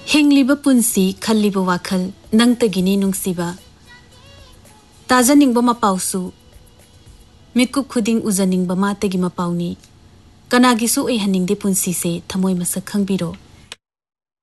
हिंगलिबा पुंसी खल्लिबा वाखल नंगतगिनी नुंगसिबा ताजनिंगबा मपाउसु मिकुप खुदिंग उजनिंगबा मातगी मपाउनी कनागिसु ओइहनिंगदे पुंसी से थमोय मसक खंगबिरो।